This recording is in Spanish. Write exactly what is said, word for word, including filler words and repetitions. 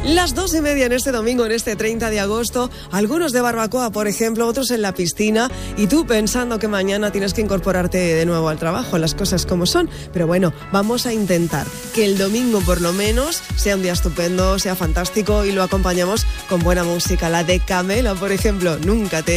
Las dos y media en este domingo, en este treinta de agosto, algunos de barbacoa, por ejemplo, otros en la piscina, y tú pensando que mañana tienes que incorporarte de nuevo al trabajo, las cosas como son. Pero bueno, vamos a intentar que el domingo por lo menos sea un día estupendo, sea fantástico, y lo acompañamos con buena música. La de Camela, por ejemplo, Nunca te